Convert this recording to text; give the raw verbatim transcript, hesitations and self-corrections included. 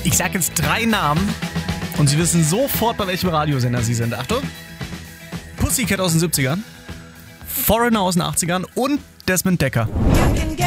Ich sag jetzt drei Namen und Sie wissen sofort, bei welchem Radiosender Sie sind. Achtung. Pussycat aus den siebzigern, Foreigner aus den achtzigern und Desmond Dekker. Ja,